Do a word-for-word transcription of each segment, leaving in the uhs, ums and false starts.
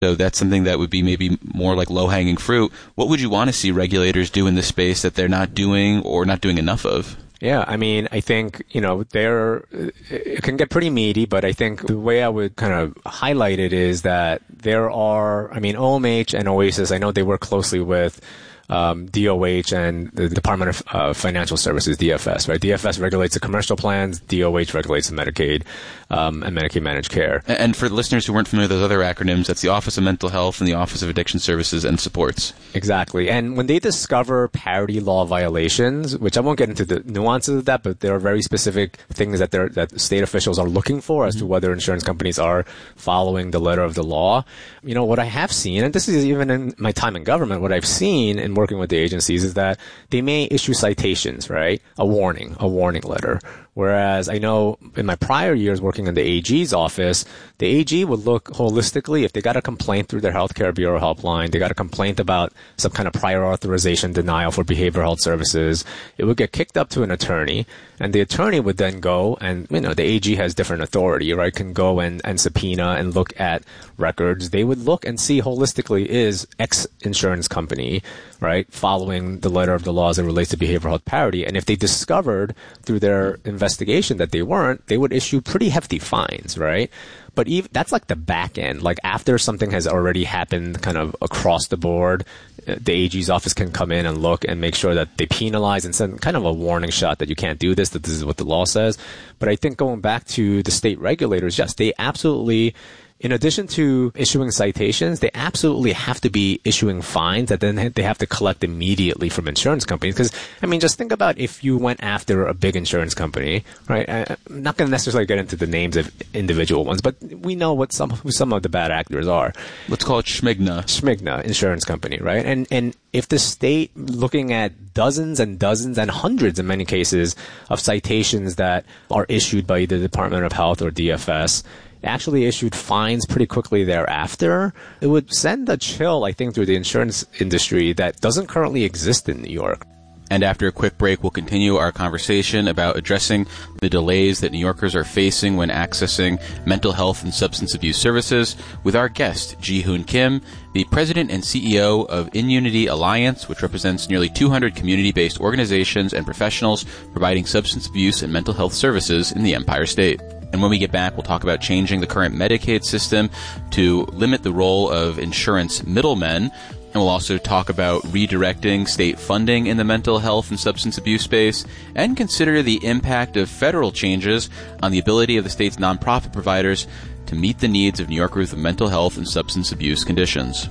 So that's something that would be maybe more like low-hanging fruit. What would you want to see regulators do in this space that they're not doing or not doing enough of? Yeah, I mean, I think, you know, there, it can get pretty meaty, but I think the way I would kind of highlight it is that there are, I mean, O M H and OASIS, I know they work closely with Um, D O H and the Department of uh, Financial Services, D F S, right? D F S regulates the commercial plans, D O H regulates the Medicaid um, and Medicaid managed care. And for listeners who weren't familiar with those other acronyms, that's the Office of Mental Health and the Office of Addiction Services and Supports. Exactly. And when they discover parity law violations, which I won't get into the nuances of that, but there are very specific things that they're, that state officials are looking for as mm-hmm. to whether insurance companies are following the letter of the law. You know, what I have seen, and this is even in my time in government, what I've seen in working with the agencies is that they may issue citations, right? A warning, a warning letter. Whereas I know in my prior years working in the A G's office, the A G would look holistically. If they got a complaint through their healthcare bureau helpline, they got a complaint about some kind of prior authorization denial for behavioral health services, it would get kicked up to an attorney, and the attorney would then go and, you know, the A G has different authority, right? Can go and, and subpoena and look at records. They would look and see holistically, is X insurance company, right, following the letter of the law as it relates to behavioral health parity. And if they discovered through their investigation that they weren't, they would issue pretty hefty fines, right? But even, that's like the back end. Like after something has already happened kind of across the board, the A G's office can come in and look and make sure that they penalize and send kind of a warning shot that you can't do this, that this is what the law says. But I think going back to the state regulators, yes, they absolutely, in addition to issuing citations, they absolutely have to be issuing fines that then they have to collect immediately from insurance companies. Because, I mean, just think about if you went after a big insurance company, right? I'm not going to necessarily get into the names of individual ones, but we know what some who some of the bad actors are. Let's call it Schmigna. Schmigna Insurance Company, right? And and if the state, looking at dozens and dozens and hundreds in many cases of citations that are issued by either the Department of Health or D F S, actually issued fines pretty quickly thereafter, it would send a chill, I think, through the insurance industry that doesn't currently exist in New York. And after a quick break, we'll continue our conversation about addressing the delays that New Yorkers are facing when accessing mental health and substance abuse services with our guest, Ji-Hoon Kim, the president and C E O of InUnity Alliance, which represents nearly two hundred community-based organizations and professionals providing substance abuse and mental health services in the Empire State. And when we get back, we'll talk about changing the current Medicaid system to limit the role of insurance middlemen. And we'll also talk about redirecting state funding in the mental health and substance abuse space, and consider the impact of federal changes on the ability of the state's nonprofit providers to meet the needs of New Yorkers with mental health and substance abuse conditions.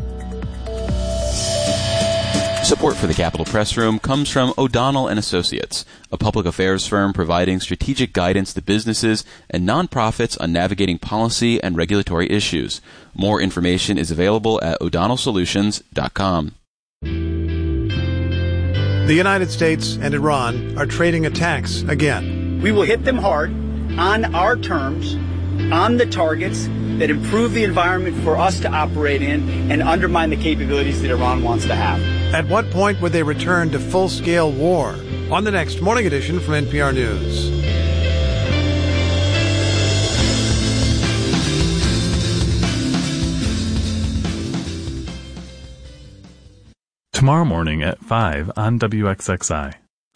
Support for the Capitol Press Room comes from O'Donnell and Associates, a public affairs firm providing strategic guidance to businesses and nonprofits on navigating policy and regulatory issues. More information is available at o'donnell solutions dot com. The United States and Iran are trading attacks again. We will hit them hard, on our terms, on the targets that improve the environment for us to operate in and undermine the capabilities that Iran wants to have. At what point would they return to full-scale war? On the next Morning Edition from N P R News. Tomorrow morning at five on W X X I.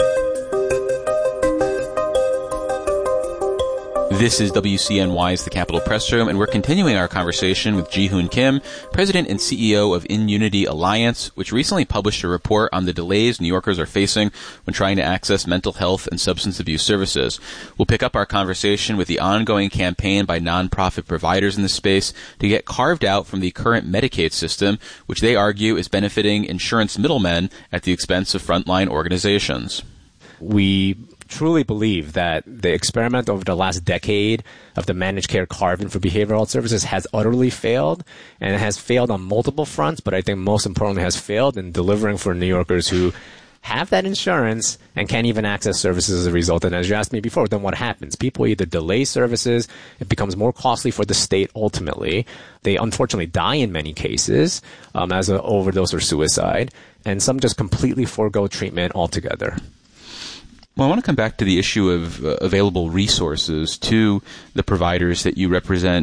This is W C N Y's The Capitol Press Room, and we're continuing our conversation with Ji-Hoon Kim, President and C E O of InUnity Alliance, which recently published a report on the delays New Yorkers are facing when trying to access mental health and substance abuse services. We'll pick up our conversation with the ongoing campaign by nonprofit providers in the space to get carved out from the current Medicaid system, which they argue is benefiting insurance middlemen at the expense of frontline organizations. We truly believe that the experiment over the last decade of the managed care carve-in for behavioral health services has utterly failed, and it has failed on multiple fronts, but I think most importantly has failed in delivering for New Yorkers who have that insurance and can't even access services as a result. And as you asked me before, then what happens? People either delay services, it becomes more costly for the state ultimately. They unfortunately die in many cases um, as an overdose or suicide, and some just completely forego treatment altogether. Well, I want to come back to the issue of uh, available resources to the providers that you represent.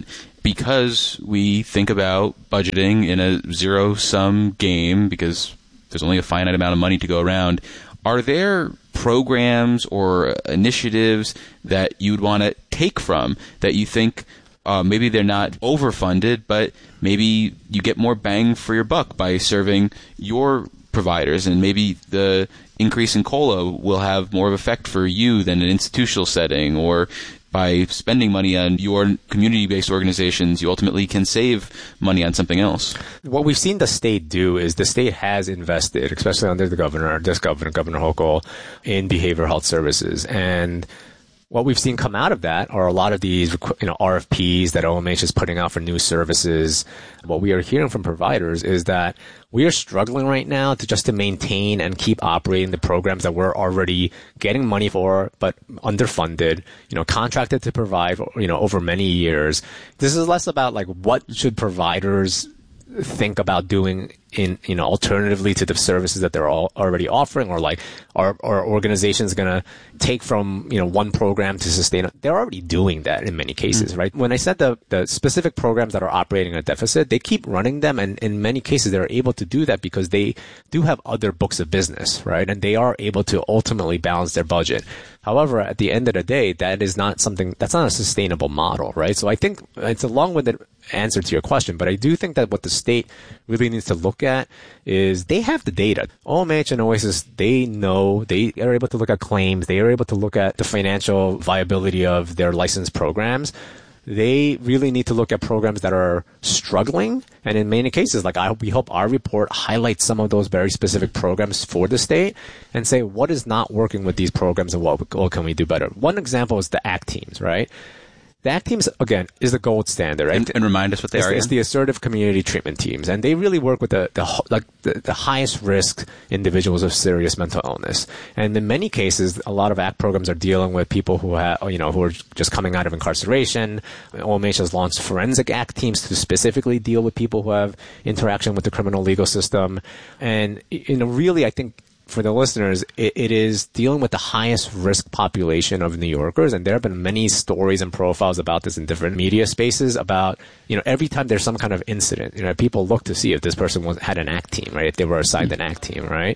because we think about budgeting in a zero-sum game, because there's only a finite amount of money to go around, are there programs or initiatives that you'd want to take from that you think uh, maybe they're not overfunded, but maybe you get more bang for your buck by serving your providers, and maybe the increase in COLA will have more of effect for you than an institutional setting, or by spending money on your community-based organizations, you ultimately can save money on something else. What we've seen the state do is the state has invested, especially under the governor, this governor, Governor Hochul, in behavioral health services. And what we've seen come out of that are a lot of these, you know, R F Ps that O M H is putting out for new services. What we are hearing from providers is that we are struggling right now to just to maintain and keep operating the programs that we're already getting money for, but underfunded, you know, contracted to provide, you know, over many years. This is less about like what should providers think about doing in, you know, alternatively to the services that they're all already offering, or like are, are organizations going to take from, you know, one program to sustain it? They're already doing that in many cases, mm-hmm. right? When I said the, the specific programs that are operating at a deficit, they keep running them. And in many cases, they're able to do that because they do have other books of business, right? And they are able to ultimately balance their budget. However, at the end of the day, that is not something, that's not a sustainable model, right? So I think it's a long-winded answer to your question, but I do think that what the state really needs to look at is they have the data. O M H and Oasis, they know, they are able to look at claims, they are able to look at the financial viability of their licensed programs. They really need to look at programs that are struggling. And in many cases, like I hope, we hope our report highlights some of those very specific programs for the state and say what is not working with these programs and what, what can we do better. One example is the A C T teams, right? The A C T teams, again, is the gold standard, right? And, and remind us what they it's, are. It's the assertive community treatment teams, and they really work with the, the like the, the highest risk individuals of serious mental illness. And in many cases, a lot of A C T programs are dealing with people who have, you know, who are just coming out of incarceration. O M H has launched forensic A C T teams to specifically deal with people who have interaction with the criminal legal system. And you know, really, I think, for the listeners, it, it is dealing with the highest risk population of New Yorkers. And there have been many stories and profiles about this in different media spaces about, you know, every time there's some kind of incident, you know, people look to see if this person was, had an A C T team, right? If they were assigned an A C T team, right?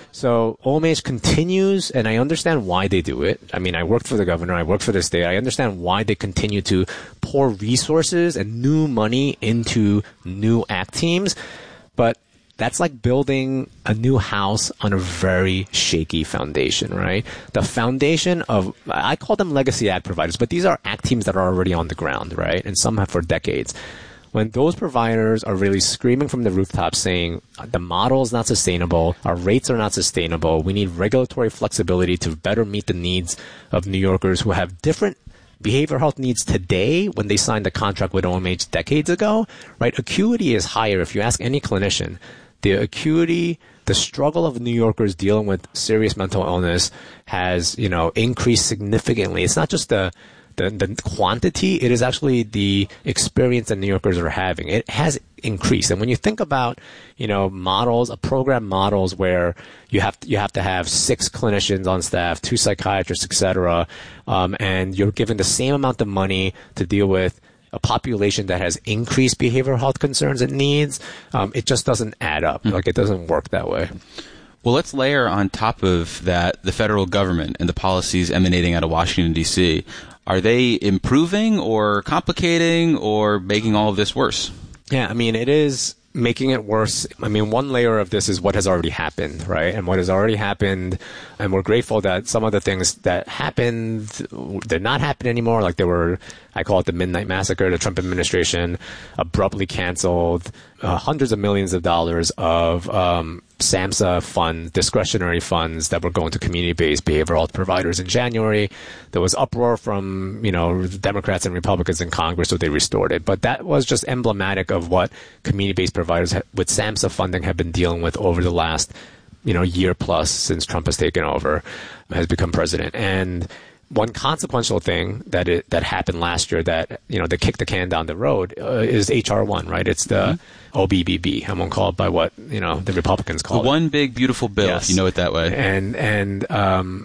So O M H continues, and I understand why they do it. I mean, I worked for the governor, I worked for the state. I understand why they continue to pour resources and new money into new A C T teams. But that's like building a new house on a very shaky foundation, right? The foundation of, I call them legacy ad providers, but these are A C T teams that are already on the ground, right? And some have for decades. When those providers are really screaming from the rooftops saying the model is not sustainable, our rates are not sustainable, we need regulatory flexibility to better meet the needs of New Yorkers who have different behavioral health needs today when they signed the contract with O M H decades ago, right? Acuity is higher. If you ask any clinician, the acuity, the struggle of New Yorkers dealing with serious mental illness has, you know, increased significantly. It's not just the, the, the quantity, it is actually the experience that New Yorkers are having. It has increased. And when you think about, you know, models, a program models where you have to, you have to have six clinicians on staff, two psychiatrists, et cetera, um, and you're given the same amount of money to deal with a population that has increased behavioral health concerns and needs, um, it just doesn't add up. Mm-hmm. Like, it doesn't work that way. Well, let's layer on top of that the federal government and the policies emanating out of Washington, D C. Are they improving or complicating or making all of this worse? Yeah, I mean, it is making it worse. I mean, one layer of this is what has already happened, right? And what has already happened, and we're grateful that some of the things that happened did not happen anymore. Like, there were, I call it the Midnight Massacre. The Trump administration abruptly canceled uh, hundreds of millions of dollars of um, SAMHSA funds, discretionary funds that were going to community-based behavioral health providers in January. There was uproar from, you know, Democrats and Republicans in Congress, so they restored it. But that was just emblematic of what community-based providers ha- with SAMHSA funding have been dealing with over the last, you know, year plus since Trump has taken over, has become president. And one consequential thing that it, that happened last year that, you know, that kicked the can down the road uh, is H R one, right? It's the mm-hmm. O B B B. I won't call it by what, you know, the Republicans call the it. One Big Beautiful Bill, yes. if you know it that way. And, and, um,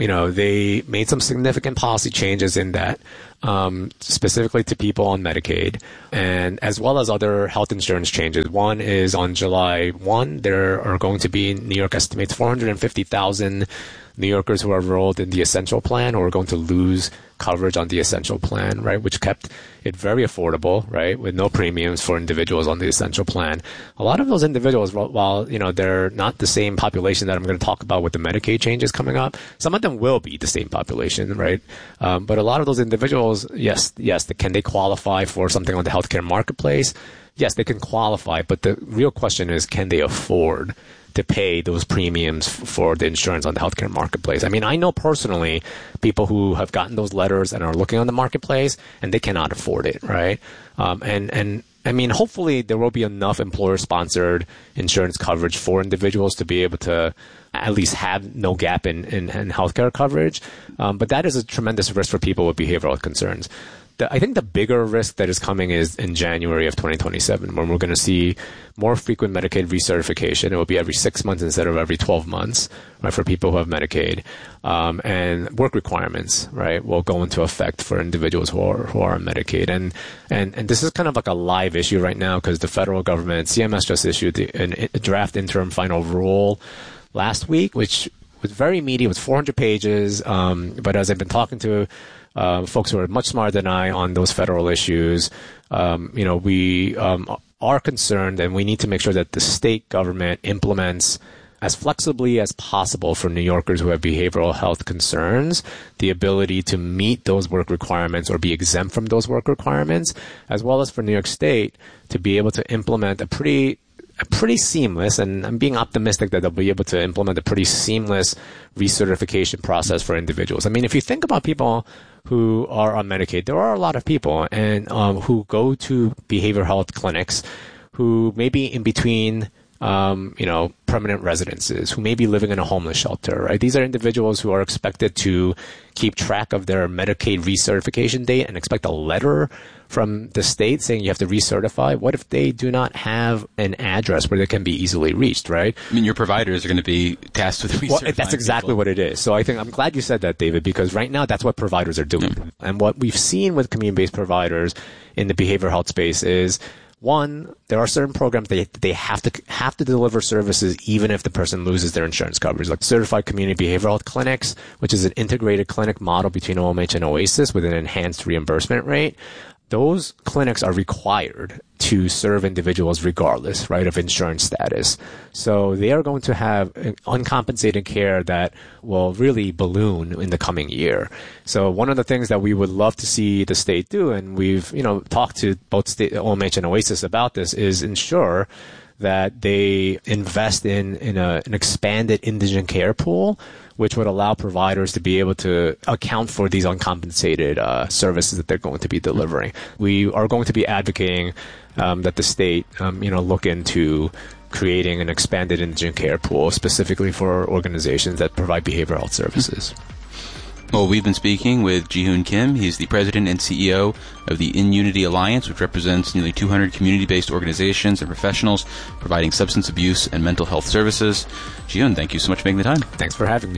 you know, they made some significant policy changes in that, um, specifically to people on Medicaid, and as well as other health insurance changes. One is on July first, there are going to be, New York estimates four hundred fifty thousand New Yorkers who are enrolled in the Essential Plan, or are going to lose coverage on the Essential Plan, right, which kept it very affordable, right, with no premiums for individuals on the Essential Plan. A lot of those individuals, while, you know, they're not the same population that I'm going to talk about with the Medicaid changes coming up, some of them will be the same population, right? Um, but a lot of those individuals, yes, yes, can they qualify for something on the healthcare marketplace? Yes, they can qualify, but the real question is, can they afford to pay those premiums f- for the insurance on the healthcare marketplace? I mean, I know personally people who have gotten those letters and are looking on the marketplace, and they cannot afford it, right? Um, and, and I mean, hopefully there will be enough employer-sponsored insurance coverage for individuals to be able to at least have no gap in, in, in healthcare coverage. Um, but that is a tremendous risk for people with behavioral concerns. The, I think the bigger risk that is coming is in January of twenty twenty-seven, when we're going to see more frequent Medicaid recertification. It will be every six months instead of every twelve months, right, for people who have Medicaid. Um, and work requirements, right, will go into effect for individuals who are who are on Medicaid. And and and this is kind of like a live issue right now, because the federal government, C M S, just issued the, an, a draft interim final rule last week, which was very meaty. It was four hundred pages. Um, but as I've been talking to Uh, folks who are much smarter than I on those federal issues, um, you know, we um, are concerned, and we need to make sure that the state government implements as flexibly as possible for New Yorkers who have behavioral health concerns the ability to meet those work requirements or be exempt from those work requirements, as well as for New York State to be able to implement a pretty a pretty seamless, and I'm being optimistic that they'll be able to implement a pretty seamless recertification process for individuals. I mean, if you think about people who are on Medicaid, there are a lot of people and um, who go to behavioral health clinics who may be in between, um, you know, permanent residences, who may be living in a homeless shelter, right? These are individuals who are expected to keep track of their Medicaid recertification date and expect a letter from the state saying you have to recertify. What if they do not have an address where they can be easily reached, right? I mean, your providers are going to be tasked with recertifying. Well, that's exactly people. what it is. So I think I'm glad you said that, David, because right now that's what providers are doing. Mm-hmm. And what we've seen with community-based providers in the behavioral health space is, one, there are certain programs they they have to have to deliver services even if the person loses their insurance coverage, like certified community behavioral health clinics, which is an integrated clinic model between O M H and OASIS with an enhanced reimbursement rate. Those clinics are required to serve individuals regardless, right, of insurance status. So they are going to have uncompensated care that will really balloon in the coming year. So one of the things that we would love to see the state do, and we've, you know, talked to both state, O M H and OASIS about this, is ensure that they invest in, in a, an expanded indigent care pool, which would allow providers to be able to account for these uncompensated uh, services that they're going to be delivering. We are going to be advocating um, that the state, um, you know, look into creating an expanded indigent care pool specifically for organizations that provide behavioral health services. Well, we've been speaking with Ji-Hoon Kim. He's the president and C E O of the In Unity Alliance, which represents nearly two hundred community-based organizations and professionals providing substance abuse and mental health services. Ji-Hoon, thank you so much for making the time. Thanks for having me.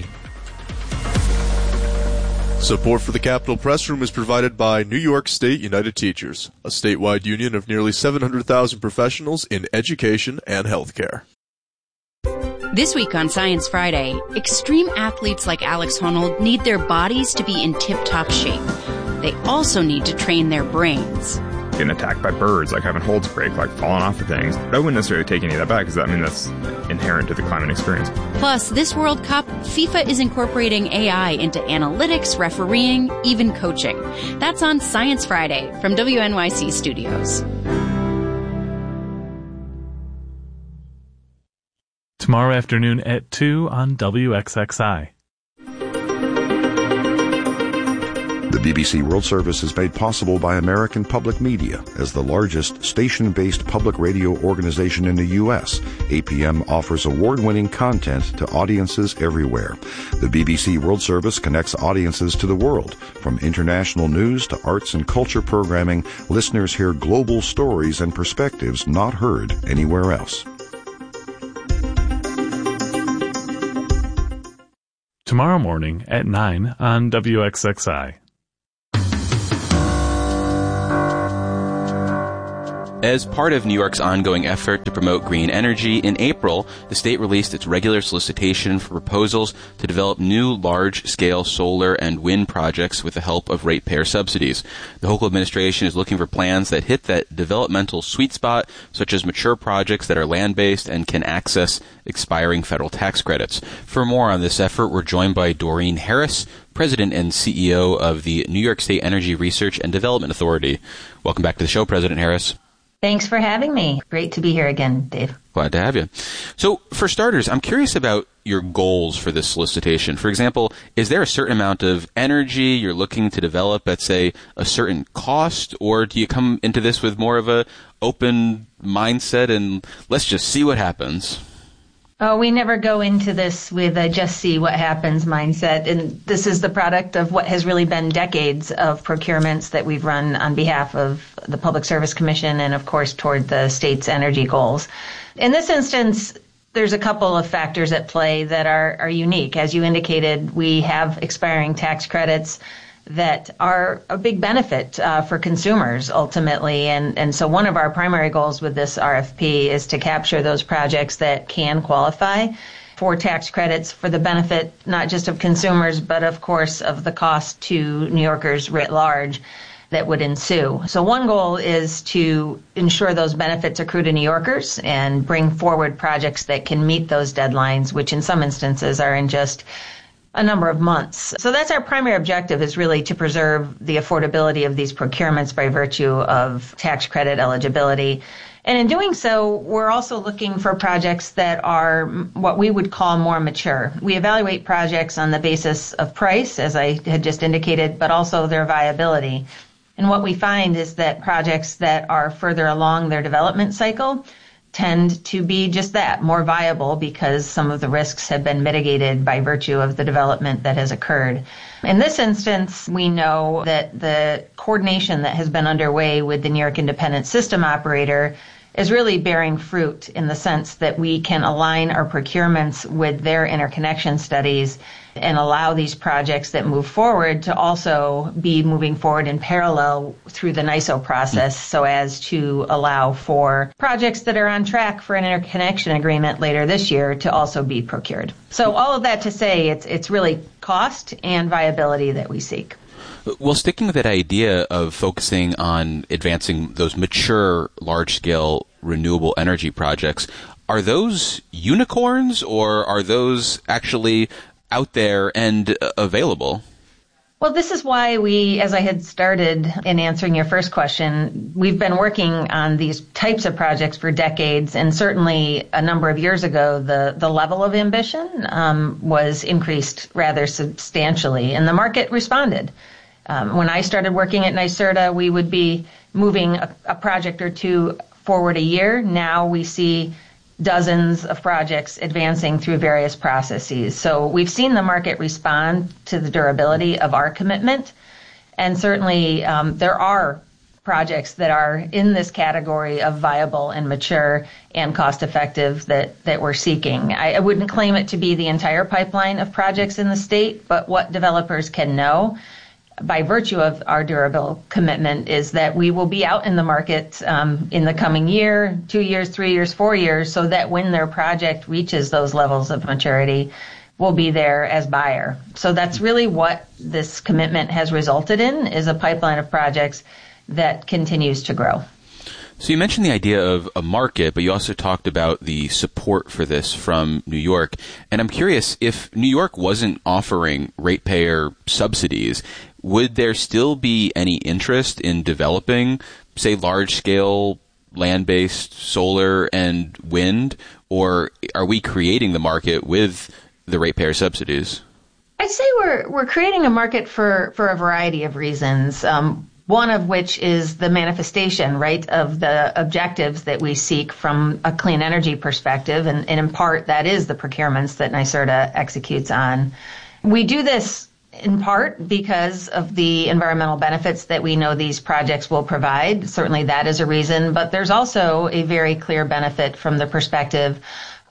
Support for the Capitol Press Room is provided by New York State United Teachers, a statewide union of nearly seven hundred thousand professionals in education and healthcare. This week on Science Friday, extreme athletes like Alex Honnold need their bodies to be in tip-top shape. They also need to train their brains. Getting attacked by birds, like having holds break, like falling off of things. I wouldn't necessarily take any of that back, because I mean that's inherent to the climbing experience. Plus, this World Cup, FIFA is incorporating A I into analytics, refereeing, even coaching. That's on Science Friday from W N Y C Studios. Tomorrow afternoon at two on W X X I. The B B C World Service is made possible by American Public Media. As the largest station-based public radio organization in the U S, A P M offers award-winning content to audiences everywhere. The B B C World Service connects audiences to the world. From international news to arts and culture programming, listeners hear global stories and perspectives not heard anywhere else. tomorrow morning at nine on W X X I. As part of New York's ongoing effort to promote green energy, in April, the state released its regular solicitation for proposals to develop new large-scale solar and wind projects with the help of ratepayer subsidies. The Hochul administration is looking for plans that hit that developmental sweet spot, such as mature projects that are land-based and can access expiring federal tax credits. For more on this effort, we're joined by Doreen Harris, President and C E O of the New York State Energy Research and Development Authority. Welcome back to the show, President Harris. Thanks for having me. Great to be here again, Dave. Glad to have you. So, for starters, I'm curious about your goals for this solicitation. For example, is there a certain amount of energy you're looking to develop at, say, a certain cost, or do you come into this with more of a open mindset and let's just see what happens? Oh, we never go into this with a just see what happens mindset. And this is the product of what has really been decades of procurements that we've run on behalf of the Public Service Commission and, of course, toward the state's energy goals. In this instance, there's a couple of factors at play that are, are unique. As you indicated, we have expiring tax credits that are a big benefit uh, for consumers ultimately. And, and so one of our primary goals with this R F P is to capture those projects that can qualify for tax credits for the benefit not just of consumers, but of course of the cost to New Yorkers writ large that would ensue. So one goal is to ensure those benefits accrue to New Yorkers and bring forward projects that can meet those deadlines, which in some instances are in just a number of months. So that's our primary objective, is really to preserve the affordability of these procurements by virtue of tax credit eligibility. And in doing so, we're also looking for projects that are what we would call more mature. We evaluate projects on the basis of price, as I had just indicated, but also their viability. And what we find is that projects that are further along their development cycle tend to be just that, more viable, because some of the risks have been mitigated by virtue of the development that has occurred. In this instance, we know that the coordination that has been underway with the New York Independent System Operator is really bearing fruit in the sense that we can align our procurements with their interconnection studies and allow these projects that move forward to also be moving forward in parallel through the N I S O process, so as to allow for projects that are on track for an interconnection agreement later this year to also be procured. So all of that to say, it's it's really cost and viability that we seek. Well, sticking with that idea of focusing on advancing those mature, large-scale renewable energy projects, are those unicorns or are those actually out there and uh, available? Well, this is why we, as I had started in answering your first question, we've been working on these types of projects for decades, and certainly a number of years ago, the, the level of ambition um, was increased rather substantially, and the market responded. Um, when I started working at NYSERDA, we would be moving a, a project or two forward a year. Now we see dozens of projects advancing through various processes. So we've seen the market respond to the durability of our commitment. And certainly um, there are projects that are in this category of viable and mature and cost-effective that, that we're seeking. I, I wouldn't claim it to be the entire pipeline of projects in the state, but what developers can know by virtue of our durable commitment is that we will be out in the market um, in the coming year, two years, three years, four years, so that when their project reaches those levels of maturity, we'll be there as buyer. So that's really what this commitment has resulted in, is a pipeline of projects that continues to grow. So you mentioned the idea of a market, but you also talked about the support for this from New York. And I'm curious, if New York wasn't offering ratepayer subsidies, would there still be any interest in developing, say, large-scale land-based solar and wind? Or are we creating the market with the ratepayer subsidies? I'd say we're we're creating a market for, for a variety of reasons. Um, One of which is the manifestation, right, of the objectives that we seek from a clean energy perspective. And, and in part, that is the procurements that NYSERDA executes on. We do this in part because of the environmental benefits that we know these projects will provide. Certainly that is a reason. But there's also a very clear benefit from the perspective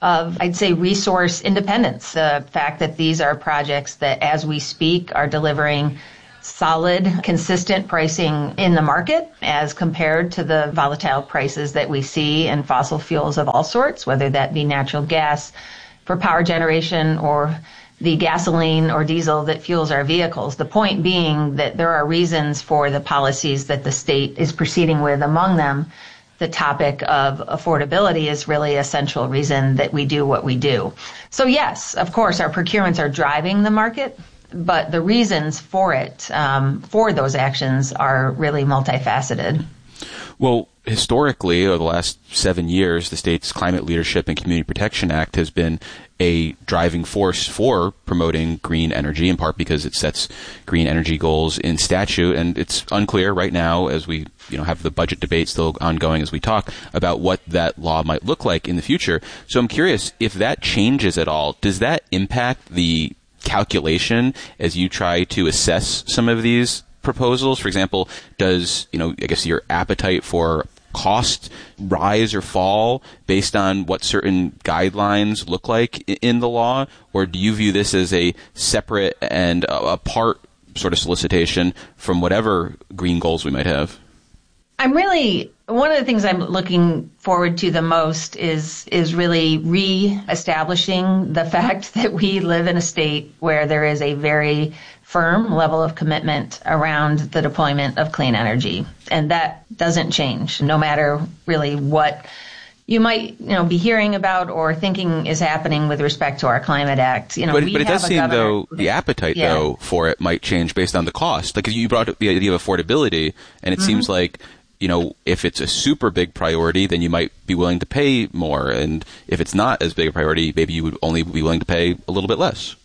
of, I'd say, resource independence. The fact that these are projects that, as we speak, are delivering solid, consistent pricing in the market as compared to the volatile prices that we see in fossil fuels of all sorts, whether that be natural gas for power generation or the gasoline or diesel that fuels our vehicles. The point being that there are reasons for the policies that the state is proceeding with. Among them, the topic of affordability is really a central reason that we do what we do. So yes, of course, our procurements are driving the market, but the reasons for it, um, for those actions, are really multifaceted. Well, historically, over the last seven years, the state's Climate Leadership and Community Protection Act has been a driving force for promoting green energy, in part because it sets green energy goals in statute. And it's unclear right now, as we you know have the budget debate still ongoing as we talk, about what that law might look like in the future. So I'm curious, if that changes at all, does that impact the calculation as you try to assess some of these proposals? For example, does, you know, I guess your appetite for cost rise or fall based on what certain guidelines look like in the law? Or do you view this as a separate and apart sort of solicitation from whatever green goals we might have? I'm really, one of the things I'm looking forward to the most is is really re-establishing the fact that we live in a state where there is a very firm level of commitment around the deployment of clean energy. And that doesn't change, no matter really what you might, you know, be hearing about or thinking is happening with respect to our Climate Act. You know, but, we but it have does a seem, governor, though, the appetite, yeah. though, for it might change based on the cost. Like, you brought up the idea of affordability, and it mm-hmm. seems like, you know, if it's a super big priority, then you might be willing to pay more. And if it's not as big a priority, maybe you would only be willing to pay a little bit less.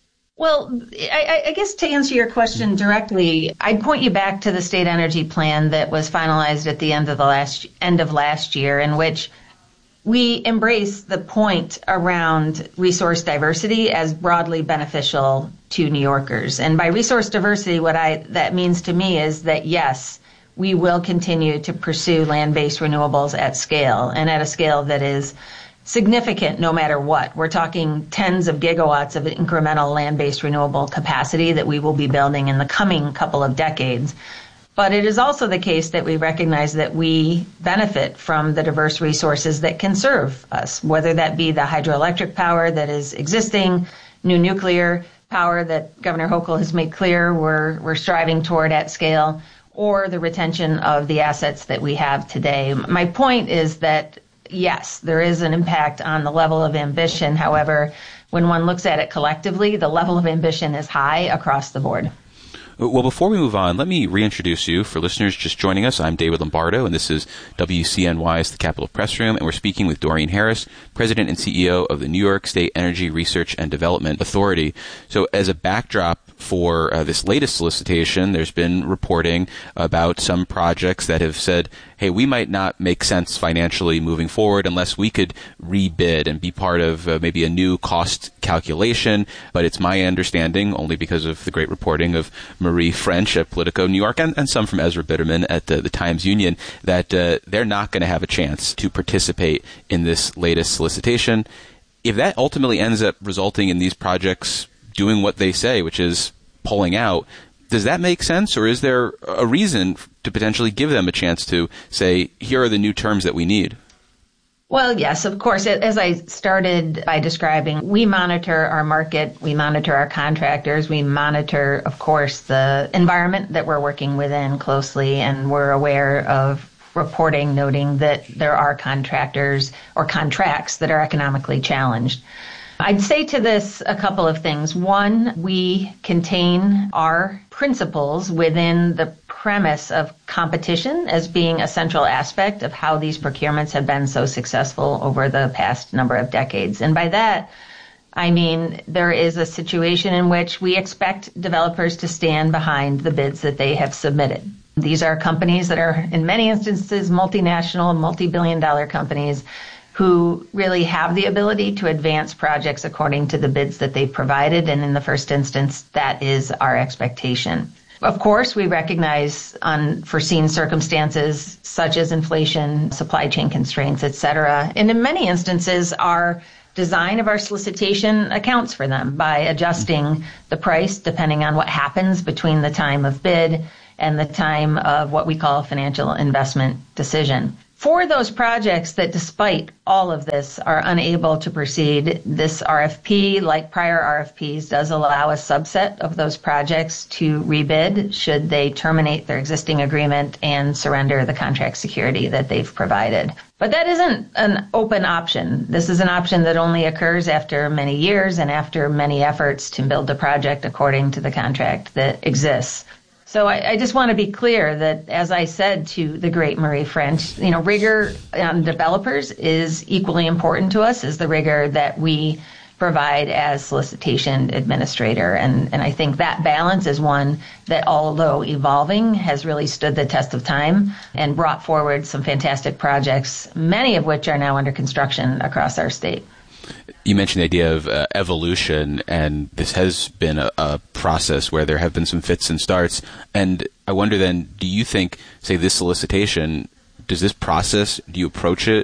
Well, I, I guess to answer your question directly, I'd point you back to the state energy plan that was finalized at the end of the last end of last year, in which we embrace the point around resource diversity as broadly beneficial to New Yorkers. And by resource diversity, what I that means to me is that, yes, we will continue to pursue land-based renewables at scale, and at a scale that is significant no matter what. We're talking tens of gigawatts of incremental land-based renewable capacity that we will be building in the coming couple of decades. But it is also the case that we recognize that we benefit from the diverse resources that can serve us, whether that be the hydroelectric power that is existing, new nuclear power that Governor Hochul has made clear we're, we're striving toward at scale, or the retention of the assets that we have today. My point is that, yes, there is an impact on the level of ambition. However, when one looks at it collectively, the level of ambition is high across the board. Well, before we move on, let me reintroduce you. For listeners just joining us, I'm David Lombardo, and this is W C N Y's The Capitol Press Room, and we're speaking with Doreen Harris, President and C E O of the New York State Energy Research and Development Authority. So as a backdrop for uh, this latest solicitation, there's been reporting about some projects that have said, hey, we might not make sense financially moving forward unless we could rebid and be part of uh, maybe a new cost calculation. But it's my understanding, only because of the great reporting of Marie French at Politico New York and, and some from Ezra Bitterman at the, the Times Union, that uh, they're not going to have a chance to participate in this latest solicitation. If that ultimately ends up resulting in these projects doing what they say, which is pulling out, does that make sense, or is there a reason to potentially give them a chance to say, here are the new terms that we need? Well, yes, of course. As I started by describing, we monitor our market, we monitor our contractors, we monitor, of course, the environment that we're working within closely, and we're aware of reporting noting that there are contractors or contracts that are economically challenged. I'd say to this a couple of things. One, we contain our principles within the premise of competition as being a central aspect of how these procurements have been so successful over the past number of decades. And by that, I mean there is a situation in which we expect developers to stand behind the bids that they have submitted. These are companies that are, in many instances, multinational, multi-billion dollar companies who really have the ability to advance projects according to the bids that they've provided. And in the first instance, that is our expectation. Of course, we recognize unforeseen circumstances such as inflation, supply chain constraints, et cetera. And in many instances, our design of our solicitation accounts for them by adjusting the price depending on what happens between the time of bid and the time of what we call a financial investment decision. For those projects that, despite all of this, are unable to proceed, this R F P, like prior R F Ps, does allow a subset of those projects to rebid should they terminate their existing agreement and surrender the contract security that they've provided. But that isn't an open option. This is an option that only occurs after many years and after many efforts to build a project according to the contract that exists. So I, I just want to be clear that, as I said to the great Marie French, you know, rigor on developers is equally important to us as the rigor that we provide as solicitation administrator. And, and I think that balance is one that, although evolving, has really stood the test of time and brought forward some fantastic projects, many of which are now under construction across our state. You mentioned the idea of uh, evolution, and this has been a, a process where there have been some fits and starts. And I wonder then, do you think, say, this solicitation, does this process, do you approach it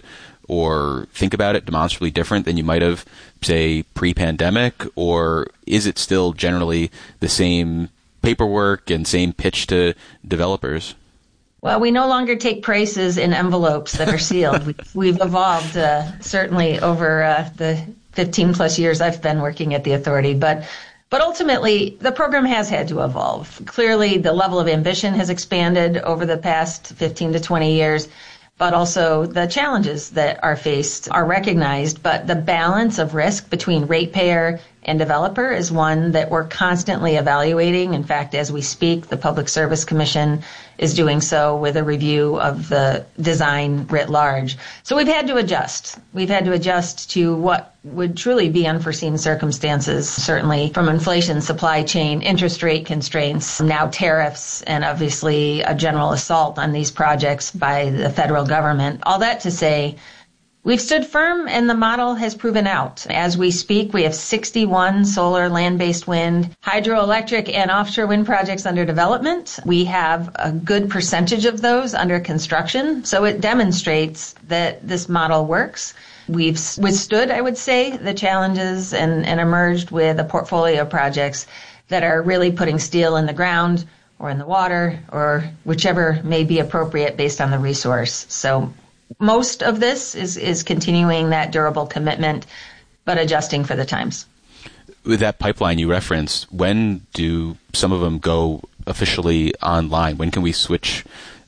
or think about it demonstrably different than you might have, say, pre-pandemic? Or is it still generally the same paperwork and same pitch to developers? Well, we no longer take prices in envelopes that are sealed. We've evolved, uh, certainly over uh, the fifteen plus years I've been working at the authority. But but ultimately, the program has had to evolve. Clearly, the level of ambition has expanded over the past fifteen to twenty years, but also the challenges that are faced are recognized. But the balance of risk between ratepayer and developer is one that we're constantly evaluating. In fact, as we speak, the Public Service Commission is doing so with a review of the design writ large. So we've had to adjust. We've had to adjust to what would truly be unforeseen circumstances, certainly from inflation, supply chain, interest rate constraints, now tariffs, and obviously a general assault on these projects by the federal government. All that to say, we've stood firm, and the model has proven out. As we speak, we have sixty-one solar, land-based wind, hydroelectric, and offshore wind projects under development. We have a good percentage of those under construction, so it demonstrates that this model works. We've withstood, I would say, the challenges and, and emerged with a portfolio of projects that are really putting steel in the ground or in the water or whichever may be appropriate based on the resource. So most of this is, is continuing that durable commitment, but adjusting for the times. With that pipeline you referenced, when do some of them go officially online? When can we switch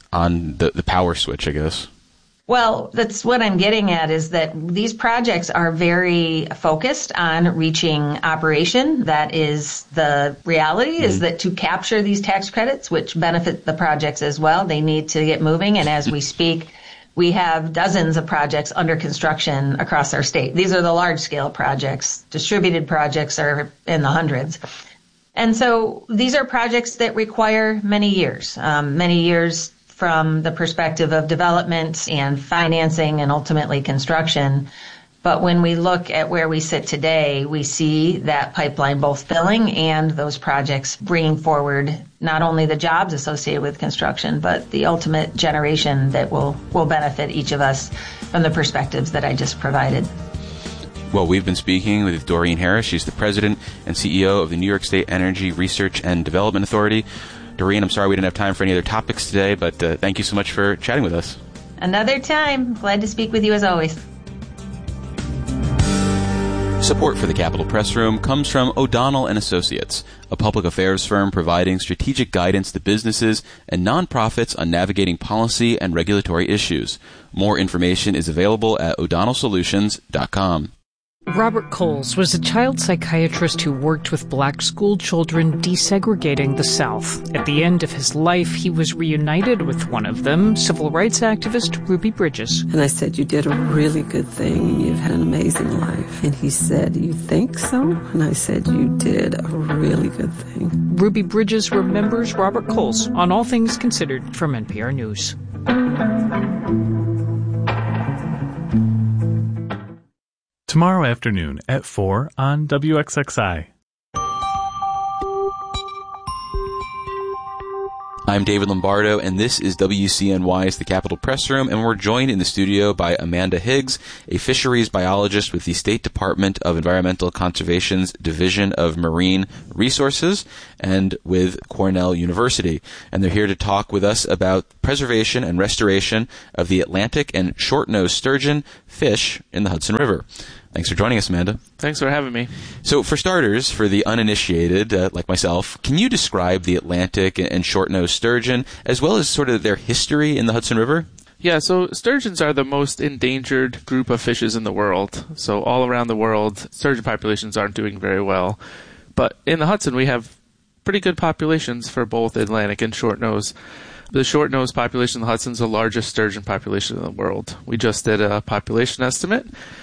on the, the power switch, I guess? Well, that's what I'm getting at, is that these projects are very focused on reaching operation. That is the reality, mm-hmm. is that to capture these tax credits, which benefit the projects as well, they need to get moving. And as we speak, we have dozens of projects under construction across our state. These are the large-scale projects. Distributed projects are in the hundreds. And so these are projects that require many years, um, many years from the perspective of development and financing and ultimately construction. But when we look at where we sit today, we see that pipeline both filling and those projects bringing forward not only the jobs associated with construction, but the ultimate generation that will, will benefit each of us from the perspectives that I just provided. Well, we've been speaking with Doreen Harris. She's the president and C E O of the New York State Energy Research and Development Authority. Doreen, I'm sorry we didn't have time for any other topics today, but uh, thank you so much for chatting with us. Another time. Glad to speak with you as always. Support for the Capitol Press Room comes from O'Donnell and Associates, a public affairs firm providing strategic guidance to businesses and nonprofits on navigating policy and regulatory issues. More information is available at o'donnell solutions dot com. Robert Coles was a child psychiatrist who worked with black school children desegregating the South. At the end of his life, he was reunited with one of them, civil rights activist Ruby Bridges. And I said, "You did a really good thing. You've had an amazing life." And he said, "You think so?" And I said, "You did a really good thing." Ruby Bridges remembers Robert Coles on All Things Considered from N P R News. Tomorrow afternoon at four on W X X I. I'm David Lombardo, and this is W C N Y's The Capitol Press Room, and we're joined in the studio by Amanda Higgs, a fisheries biologist with the State Department of Environmental Conservation's Division of Marine Resources, and with Cornell University. And they're here to talk with us about preservation and restoration of the Atlantic and short-nosed sturgeon fish in the Hudson River. Thanks for joining us, Amanda. Thanks for having me. So, for starters, for the uninitiated, uh, like myself, can you describe the Atlantic and short-nosed sturgeon, as well as sort of their history in the Hudson River? Yeah, so sturgeons are the most endangered group of fishes in the world. So all around the world, sturgeon populations aren't doing very well. But in the Hudson, we have pretty good populations for both Atlantic and short-nosed. The short-nosed population in the Hudson is the largest sturgeon population in the world. We just did a population estimate,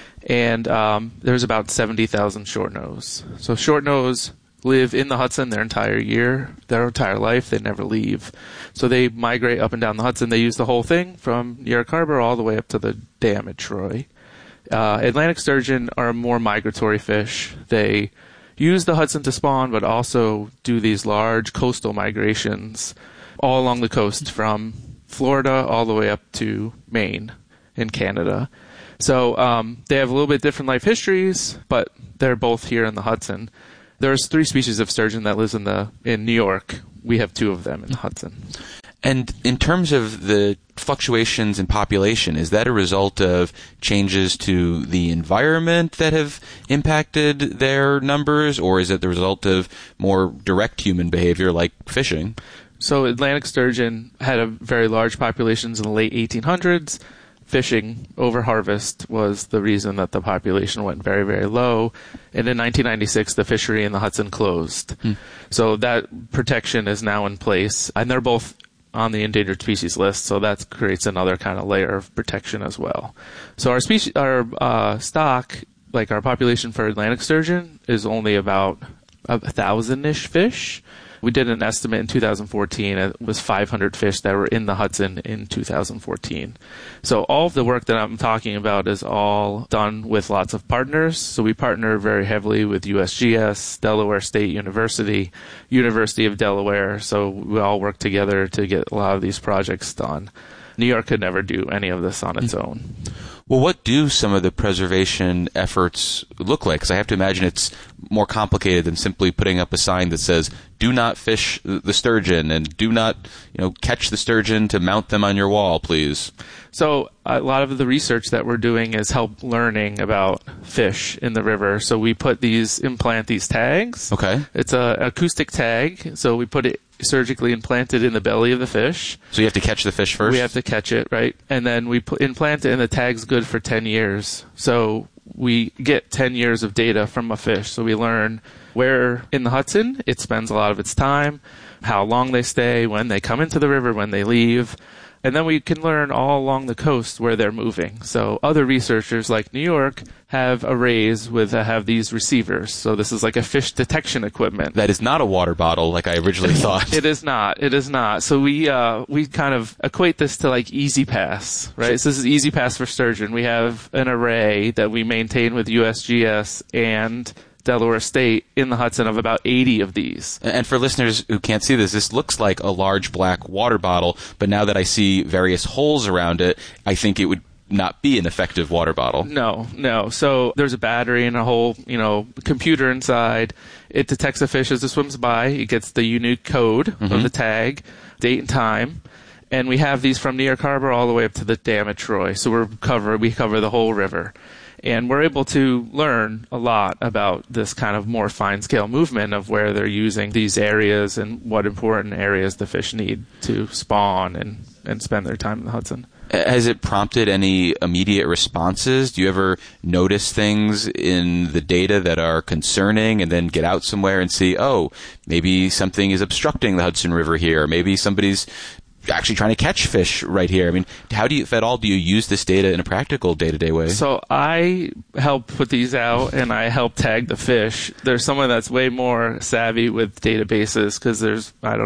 and um, there's about seventy thousand short-nosed. So short-nosed live in the Hudson their entire year, their entire life. They never leave. So they migrate up and down the Hudson. They use the whole thing from New York Harbor all the way up to the dam at Troy. Uh, Atlantic sturgeon are a more migratory fish. They use the Hudson to spawn, but also do these large coastal migrations all along the coast from Florida all the way up to Maine in Canada. So um, they have a little bit different life histories, but they're both here in the Hudson. There's three species of sturgeon that lives in the in New York. We have two of them in the Hudson. And in terms of the fluctuations in population, is that a result of changes to the environment that have impacted their numbers, or is it the result of more direct human behavior like fishing? So Atlantic sturgeon had a very large populations in the late eighteen hundreds. Fishing over harvest was the reason that the population went very, very low. And in nineteen ninety-six, the fishery in the Hudson closed. Hmm. So that protection is now in place. And they're both on the endangered species list, so that creates another kind of layer of protection as well. So our species, our uh, stock, like our population for Atlantic sturgeon, is only about a thousand-ish fish. We did an estimate in two thousand fourteen. It was five hundred fish that were in the Hudson in two thousand fourteen. So all of the work that I'm talking about is all done with lots of partners. So we partner very heavily with U S G S, Delaware State University, University of Delaware. So we all work together to get a lot of these projects done. New York could never do any of this on its own. Well, what do some of the preservation efforts look like? Because I have to imagine it's more complicated than simply putting up a sign that says, do not fish the sturgeon and do not, you know, catch the sturgeon to mount them on your wall, please. So a lot of the research that we're doing is help learning about fish in the river. So we put these, implant these tags. Okay. It's a acoustic tag. So we put it surgically implanted in the belly of the fish. So you have to catch the fish first? We have to catch it, right? And then we put, implant it, and the tag's good for ten years. So we get ten years of data from a fish. So we learn where in the Hudson it spends a lot of its time, how long they stay, when they come into the river, when they leave. And then we can learn all along the coast where they're moving. So other researchers like New York have arrays with uh, have these receivers. So this is like a fish detection equipment. That is not a water bottle like I originally thought. It is not. It is not. So we uh, we kind of equate this to like Easy Pass, right? So this is Easy Pass for sturgeon. We have an array that we maintain with U S G S and Delaware State in the Hudson of about eighty of these. And for listeners who can't see this, this looks like a large black water bottle, but now that I see various holes around it, I think it would not be an effective water bottle. No, no. So there's a battery and a whole, you know, computer inside. It detects a fish as it swims by. It gets the unique code mm-hmm. of the tag, date and time. And we have these from New York Harbor all the way up to the dam at Troy. So we're cover we cover the whole river. And we're able to learn a lot about this kind of more fine-scale movement of where they're using these areas and what important areas the fish need to spawn and, and spend their time in the Hudson. Has it prompted any immediate responses? Do you ever notice things in the data that are concerning and then get out somewhere and see, oh, maybe something is obstructing the Hudson River here. Maybe somebody's actually trying to catch fish right here. I mean, how do you, if at all, do you use this data in a practical day-to-day way? So I help put these out, and I help tag the fish. There's someone that's way more savvy with databases because there's, I don't know,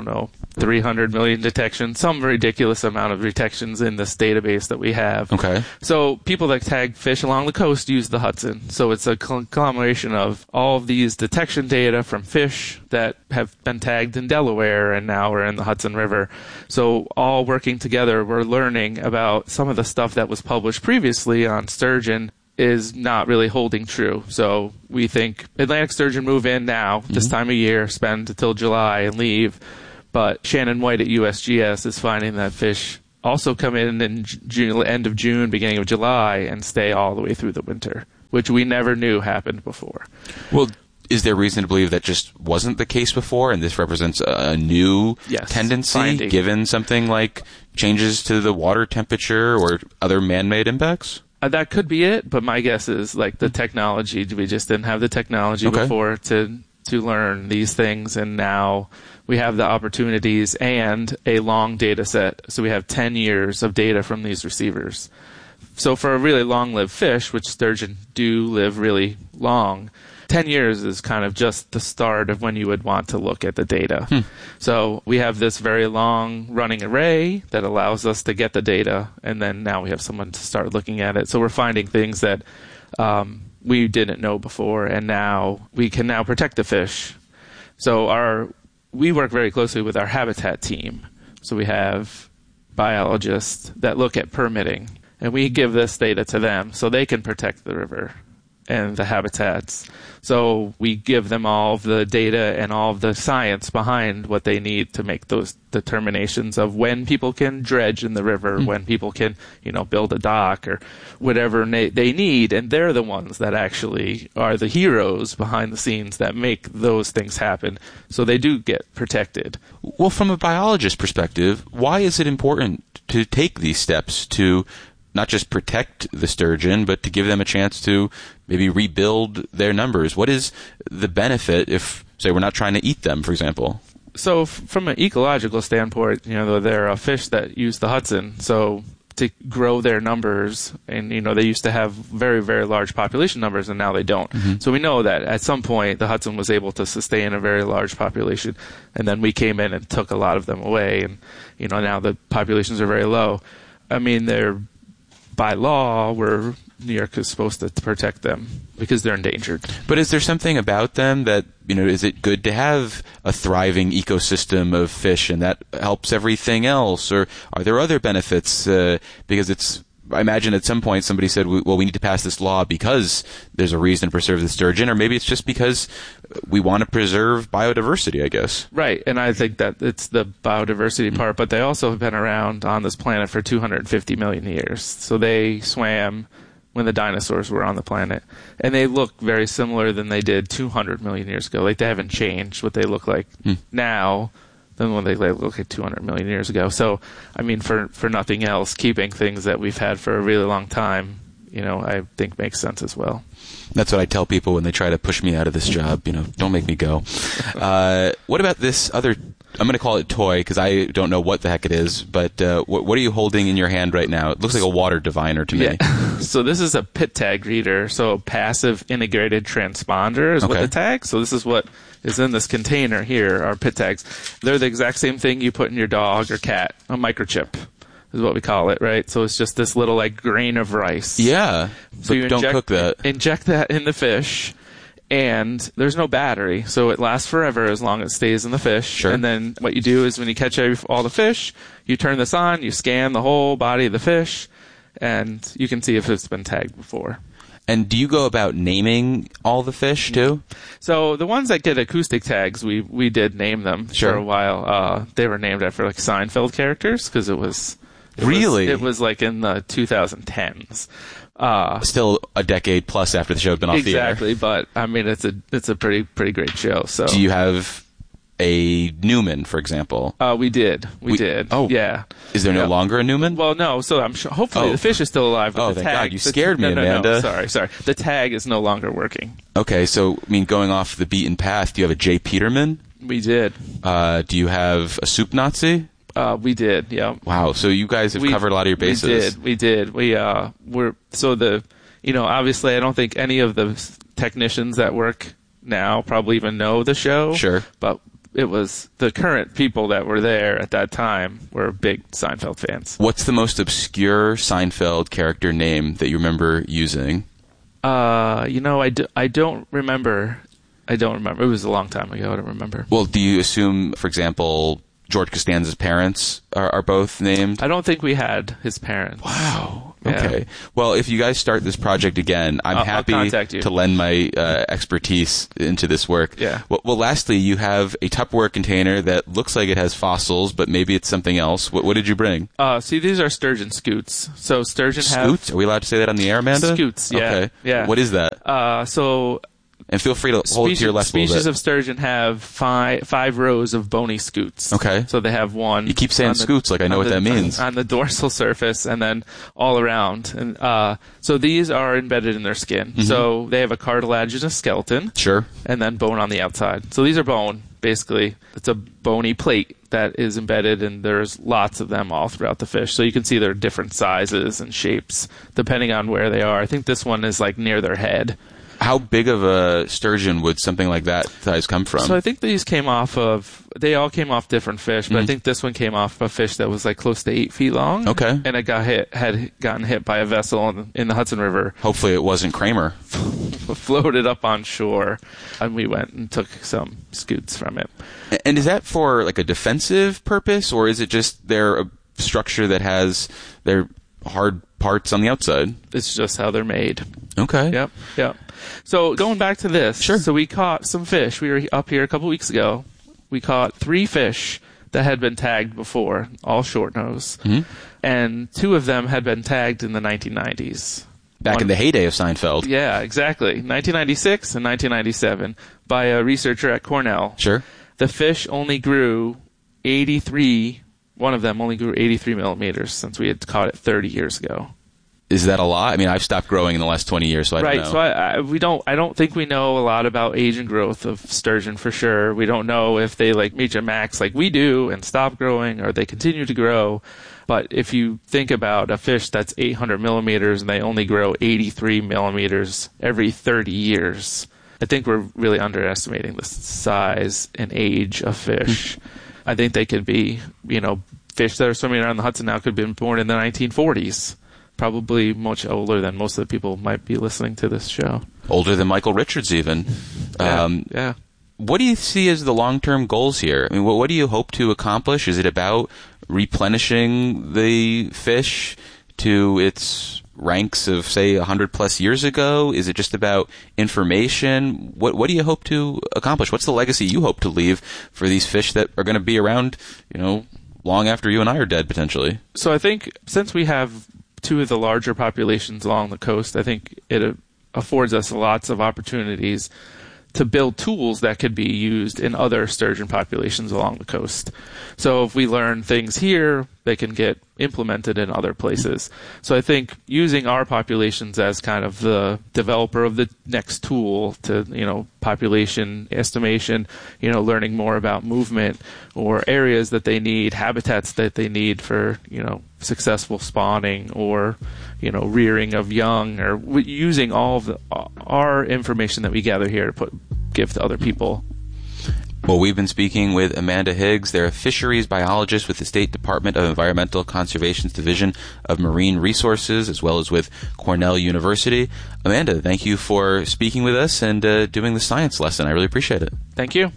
three hundred million detections, some ridiculous amount of detections in this database that we have. Okay. So people that tag fish along the coast use the Hudson. So it's a conglomeration of all of these detection data from fish that have been tagged in Delaware and now are in the Hudson River. So all working together, we're learning about some of the stuff that was published previously on sturgeon is not really holding true. So we think Atlantic sturgeon move in now, this Mm-hmm. time of year, spend until July and leave. But Shannon White at U S G S is finding that fish also come in in June, end of June, beginning of July, and stay all the way through the winter, which we never knew happened before. Well, is there reason to believe that just wasn't the case before, and this represents a new yes, tendency, finding. given something like changes to the water temperature or other man-made impacts? Uh, that could be it, but my guess is like the technology. We just didn't have the technology Okay. before to to learn these things, and now we have the opportunities and a long data set. So we have ten years of data from these receivers. So for a really long-lived fish, which sturgeon do live really long, ten years is kind of just the start of when you would want to look at the data. Hmm. So we have this very long running array that allows us to get the data, and then now we have someone to start looking at it. So we're finding things that um, we didn't know before, and now we can now protect the fish. So our we work very closely with our habitat team. So we have biologists that look at permitting, and we give this data to them so they can protect the river and the habitats. So we give them all of the data and all of the science behind what they need to make those determinations of when people can dredge in the river, mm. when people can, you know, build a dock or whatever na- they need. And they're the ones that actually are the heroes behind the scenes that make those things happen. So they do get protected. Well, from a biologist perspective, why is it important to take these steps to not just protect the sturgeon, but to give them a chance to maybe rebuild their numbers? What is the benefit if, say, we're not trying to eat them, for example? So f- from an ecological standpoint, you know, they're a fish that use the Hudson. So to grow their numbers, and, you know, they used to have very, very large population numbers, and now they don't. Mm-hmm. So we know that at some point the Hudson was able to sustain a very large population, and then we came in and took a lot of them away, and, you know, now the populations are very low. I mean, they're by law, where New York is supposed to protect them because they're endangered. But is there something about them that, you know, is it good to have a thriving ecosystem of fish and that helps everything else? Or are there other benefits? Uh, because it's, I imagine at some point somebody said, well, we need to pass this law because there's a reason to preserve the sturgeon, or maybe it's just because we want to preserve biodiversity, I guess. Right, and I think that it's the biodiversity mm-hmm. part, but they also have been around on this planet for two hundred fifty million years. So they swam when the dinosaurs were on the planet, and they look very similar than they did two hundred million years ago. Like, they haven't changed what they look like mm. now than when they look at two hundred million years ago. So, I mean, for, for nothing else, keeping things that we've had for a really long time, you know, I think makes sense as well. That's what I tell people when they try to push me out of this job. You know, don't make me go. Uh, what about this other, I'm going to call it toy because I don't know what the heck it is, but uh, what, what are you holding in your hand right now? It looks like a water diviner to me. Yeah. So this is a pit tag reader, so a passive integrated transponder is okay. what the tag. So this is what is in this container here, our pit tags. They're the exact same thing you put in your dog or cat, a microchip is what we call it, right? So it's just this little like grain of rice. Yeah. So you don't inject, cook that. Inject that in the fish, and there's no battery, so it lasts forever as long as it stays in the fish. Sure. And then what you do is when you catch all the fish, you turn this on, you scan the whole body of the fish, and you can see if it's been tagged before. And do you go about naming all the fish too? So the ones that get acoustic tags, we we did name them sure. for a while. Uh, they were named after like Seinfeld characters because it was it really was, it was like in the twenty tens. Uh, Still a decade plus after the show had been off exactly, the air. Exactly, but I mean it's a it's a pretty pretty great show. So do you have a Newman, for example? Uh, we did. We, we did. Oh, yeah. Is there yeah. no longer a Newman? Well, no. So I'm sure. Hopefully, oh. the fish is still alive. But oh, the thank tag, God! You scared the, me, no, no, Amanda. No, sorry, sorry. The tag is no longer working. Okay, so I mean, going off the beaten path, do you have a J. Peterman? We did. Uh, do you have a Soup Nazi? Uh, we did. Yeah. Wow. So you guys have we, covered a lot of your bases. We did. We did. We uh, we're so the, you know, obviously, I don't think any of the technicians that work now probably even know the show. Sure. But it was the current people that were there at that time were big Seinfeld fans. What's the most obscure Seinfeld character name that you remember using? Uh, you know, I, do, I don't remember. I don't remember. It was a long time ago. I don't remember. Well, do you assume, for example, George Costanza's parents are, are both named? I don't think we had his parents. Wow. Yeah. Okay. Well, if you guys start this project again, I'm I'll, happy I'll contact you. to lend my uh, expertise into this work. Yeah. Well, well, lastly, you have a Tupperware container that looks like it has fossils, but maybe it's something else. What, what did you bring? Uh, see, these are sturgeon scoots. So sturgeon have... Scoots? Are we allowed to say that on the air, Amanda? Scoots, yeah. Okay. Yeah. What is that? Uh, so... And feel free to hold species, it to your left a little Species bit. of sturgeon have five five rows of bony scoots. Okay. So they have one. You keep saying the, scoots like I know what the, that means. On the dorsal surface and then all around. And uh, so these are embedded in their skin. Mm-hmm. So they have a cartilaginous skeleton. Sure. And then bone on the outside. So these are bone, basically. It's a bony plate that is embedded, and there's lots of them all throughout the fish. So you can see they're different sizes and shapes depending on where they are. I think this one is like near their head. How big of a sturgeon would something like that size come from? So I think these came off of, they all came off different fish, but mm-hmm. I think this one came off a fish that was like close to eight feet long. Okay. And it got hit, had gotten hit by a vessel in, in the Hudson River. Hopefully it wasn't Kramer. Floated up on shore, and we went and took some scoots from it. And is that for like a defensive purpose, or is it just they're a structure that has their hard parts on the outside? It's just how they're made. Okay. Yep, yep. So going back to this, sure. So we caught some fish. We were up here a couple weeks ago. We caught three fish that had been tagged before, all short nose, mm-hmm. and two of them had been tagged in the nineteen nineties. Back One, in the heyday of Seinfeld. Yeah, exactly. nineteen ninety-six and nineteen ninety-seven by a researcher at Cornell. Sure. The fish only grew eighty-three. One of them only grew eighty-three millimeters since we had caught it thirty years ago. Is that a lot? I mean, I've stopped growing in the last twenty years, so I right, don't know. So I, I, we don't. I don't think we know a lot about age and growth of sturgeon for sure. We don't know if they like reach a max like we do and stop growing, or they continue to grow. But if you think about a fish that's eight hundred millimeters and they only grow eighty-three millimeters every thirty years, I think we're really underestimating the size and age of fish. I think they could be, you know, fish that are swimming around the Hudson now could have been born in the nineteen forties. Probably much older than most of the people might be listening to this show. Older than Michael Richards, even. Yeah. Um, yeah. What do you see as the long-term goals here? I mean, what, what do you hope to accomplish? Is it about replenishing the fish to its ranks of, say, one hundred plus years ago? Is it just about information? What What do you hope to accomplish? What's the legacy you hope to leave for these fish that are going to be around, you know, long after you and I are dead, potentially? So I think since we have two of the larger populations along the coast, I think it affords us lots of opportunities to build tools that could be used in other sturgeon populations along the coast. So if we learn things here, they can get implemented in other places. So I think using our populations as kind of the developer of the next tool to, you know, population estimation, you know, learning more about movement or areas that they need, habitats that they need for, you know, successful spawning or, you know, rearing of young, or w- using all of the, our information that we gather here to put give to other people. Well, we've been speaking with Amanda Higgs. They're a fisheries biologist with the State Department of Environmental Conservation's Division of Marine Resources, as well as with Cornell University. Amanda, thank you for speaking with us and uh, doing the science lesson. I really appreciate it. Thank you.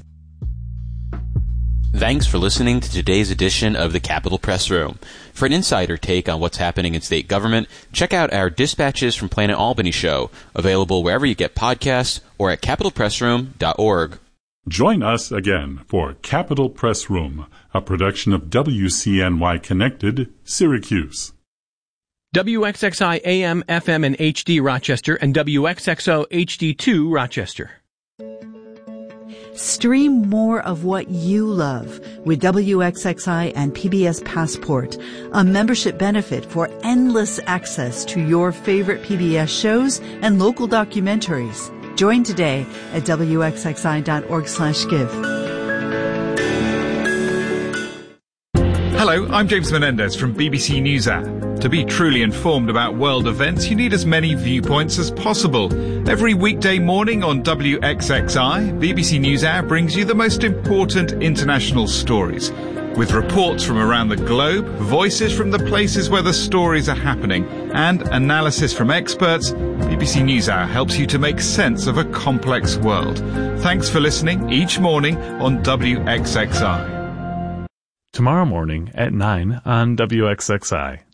Thanks for listening to today's edition of the Capitol Press Room. For an insider take on what's happening in state government, check out our Dispatches from Planet Albany show, available wherever you get podcasts or at capital press room dot org. Join us again for Capitol Press Room, a production of W C N Y Connected, Syracuse. W X X I A M, F M, and H D Rochester, and W X X O H D two Rochester. Stream more of what you love with W X X I and P B S Passport, a membership benefit for endless access to your favorite P B S shows and local documentaries. Join today at W X X I dot org slash give. Hello, I'm James Menendez from B B C NewsHour. To be truly informed about world events, you need as many viewpoints as possible. Every weekday morning on W X X I, B B C NewsHour brings you the most important international stories. With reports from around the globe, voices from the places where the stories are happening, and analysis from experts, B B C NewsHour helps you to make sense of a complex world. Thanks for listening each morning on W X X I. Tomorrow morning at nine on W X X I.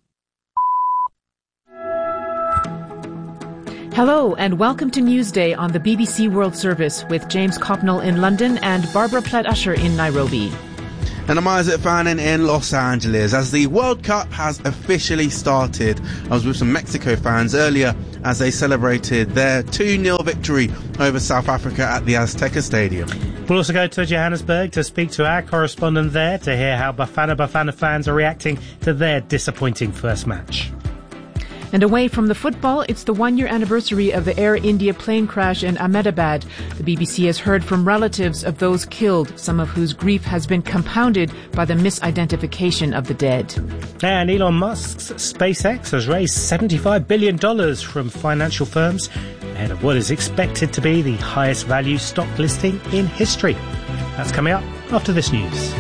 Hello and welcome to Newsday on the B B C World Service with James Copnell in London and Barbara Plett-Usher in Nairobi. And I'm Isaac Fannin in Los Angeles as the World Cup has officially started. I was with some Mexico fans earlier as they celebrated their two nil victory over South Africa at the Azteca Stadium. We'll also go to Johannesburg to speak to our correspondent there to hear how Bafana Bafana fans are reacting to their disappointing first match. And away from the football, it's the one-year anniversary of the Air India plane crash in Ahmedabad. The B B C has heard from relatives of those killed, some of whose grief has been compounded by the misidentification of the dead. And Elon Musk's SpaceX has raised seventy-five billion dollars from financial firms ahead of what is expected to be the highest value stock listing in history. That's coming up after this news.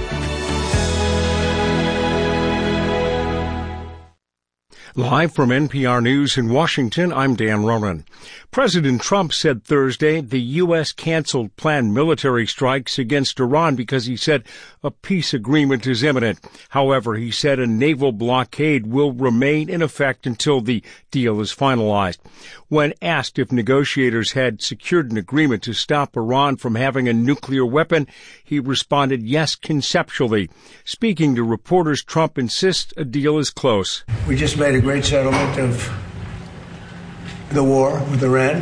Live from N P R News in Washington, I'm Dan Ronan. President Trump said Thursday the U S canceled planned military strikes against Iran because he said a peace agreement is imminent. However, he said a naval blockade will remain in effect until the deal is finalized. When asked if negotiators had secured an agreement to stop Iran from having a nuclear weapon, he responded yes, conceptually. Speaking to reporters, Trump insists a deal is close. We just made a great settlement of the war with Iran,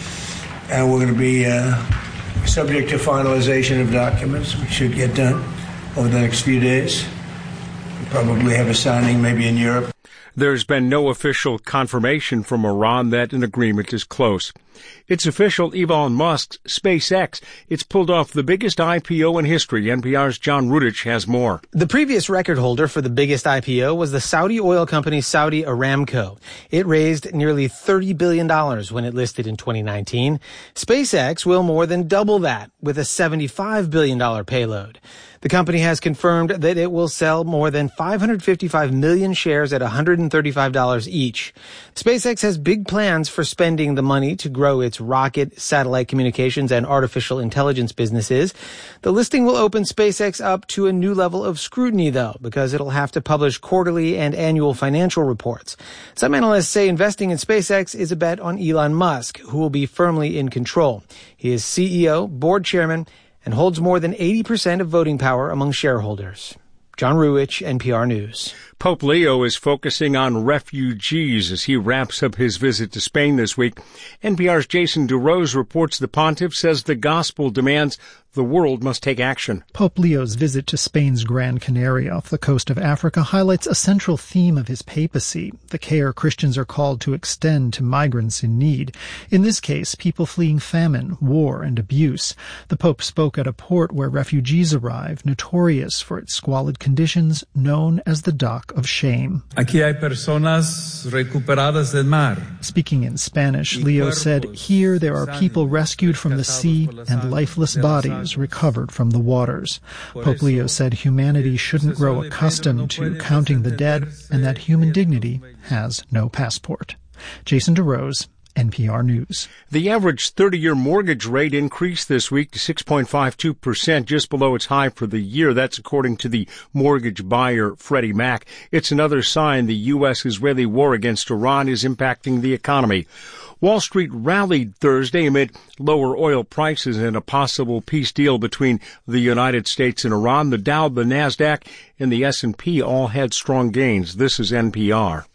and we're going to be uh, subject to finalization of documents, which should get done over the next few days. We'll probably have a signing maybe in Europe. There's been no official confirmation from Iran that an agreement is close. It's official, Elon Musk's SpaceX. It's pulled off the biggest I P O in history. N P R's John Rudich has more. The previous record holder for the biggest I P O was the Saudi oil company Saudi Aramco. It raised nearly thirty billion dollars when it listed in twenty nineteen. SpaceX will more than double that with a seventy-five billion dollars payload. The company has confirmed that it will sell more than five hundred fifty-five million shares at one hundred thirty-five dollars each. SpaceX has big plans for spending the money to grow its rocket, satellite communications, and artificial intelligence businesses. The listing will open SpaceX up to a new level of scrutiny, though, because it'll have to publish quarterly and annual financial reports. Some analysts say investing in SpaceX is a bet on Elon Musk, who will be firmly in control. He is C E O, board chairman, and holds more than eighty percent of voting power among shareholders. John Ruwich, N P R News. Pope Leo is focusing on refugees as he wraps up his visit to Spain this week. N P R's Jason DeRose reports the pontiff says the gospel demands the world must take action. Pope Leo's visit to Spain's Gran Canaria off the coast of Africa highlights a central theme of his papacy, the care Christians are called to extend to migrants in need. In this case, people fleeing famine, war, and abuse. The Pope spoke at a port where refugees arrive, notorious for its squalid conditions, known as the Dock of Shame. Aquí hay personas recuperadas del mar. Speaking in Spanish, Leo said, "Here there are people rescued from the sea and lifeless bodies recovered from the waters." Pope Leo said humanity shouldn't grow accustomed to counting the dead and that human dignity has no passport. Jason DeRose, N P R News. The average thirty-year mortgage rate increased this week to six point five two percent, just below its high for the year. That's according to the mortgage buyer Freddie Mac. It's another sign the U S-Israeli war against Iran is impacting the economy. Wall Street rallied Thursday amid lower oil prices and a possible peace deal between the United States and Iran. The Dow, the NASDAQ, and the S and P all had strong gains. This is N P R.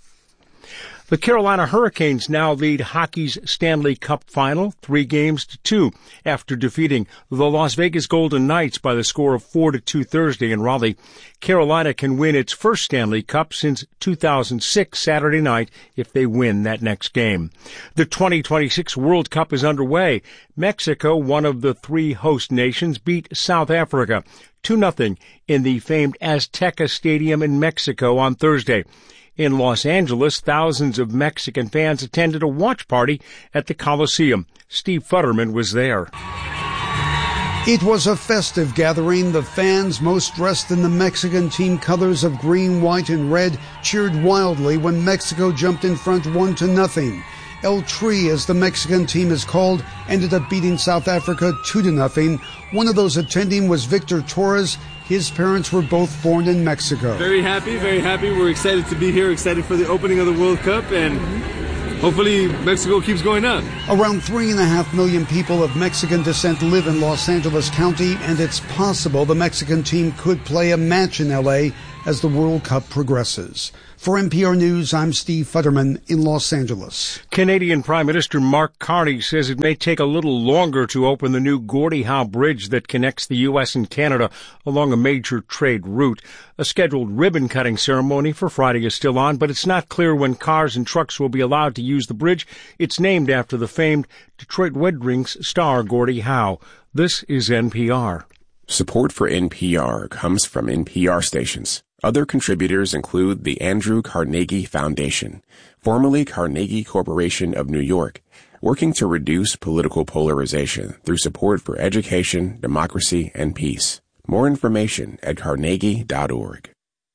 The Carolina Hurricanes now lead hockey's Stanley Cup final, three games to two, after defeating the Las Vegas Golden Knights by the score of four to two Thursday in Raleigh. Carolina can win its first Stanley Cup since two thousand six Saturday night if they win that next game. The twenty twenty-six World Cup is underway. Mexico, one of the three host nations, beat South Africa two nothing in the famed Azteca Stadium in Mexico on Thursday. In Los Angeles, thousands of Mexican fans attended a watch party at the Coliseum. Steve Futterman was there. It was a festive gathering. The fans, most dressed in the Mexican team colors of green, white, and red, cheered wildly when Mexico jumped in front one to nothing. El Tri, as the Mexican team is called, ended up beating South Africa two to nothing. One of those attending was Victor Torres. His parents were both born in Mexico. Very happy, very happy. We're excited to be here, excited for the opening of the World Cup, and hopefully Mexico keeps going up. Around three and a half million people of Mexican descent live in Los Angeles County, and it's possible the Mexican team could play a match in L A as the World Cup progresses. For N P R News, I'm Steve Futterman in Los Angeles. Canadian Prime Minister Mark Carney says it may take a little longer to open the new Gordie Howe Bridge that connects the U S and Canada along a major trade route. A scheduled ribbon-cutting ceremony for Friday is still on, but it's not clear when cars and trucks will be allowed to use the bridge. It's named after the famed Detroit Red Wings star Gordie Howe. This is N P R. Support for N P R comes from N P R stations. Other contributors include the Andrew Carnegie Foundation, formerly Carnegie Corporation of New York, working to reduce political polarization through support for education, democracy, and peace. More information at carnegie dot org.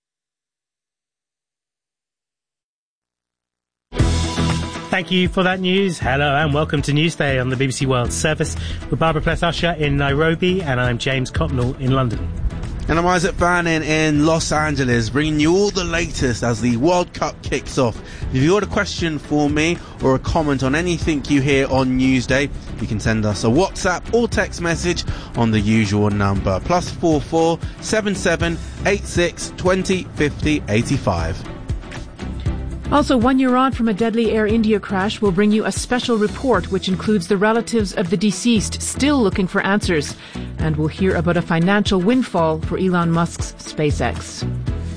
Thank you for that news. Hello and welcome to Newsday on the B B C World Service. We're Barbara Pleth-Usher in Nairobi and I'm James Copnell in London. And I'm Isaac Fannin in Los Angeles, bringing you all the latest as the World Cup kicks off. If you've got a question for me or a comment on anything you hear on Newsday, you can send us a WhatsApp or text message on the usual number, plus four four seven seven eight six twenty fifty eighty-five. Also, one year on from a deadly Air India crash, we'll bring you a special report which includes the relatives of the deceased still looking for answers. And we'll hear about a financial windfall for Elon Musk's SpaceX.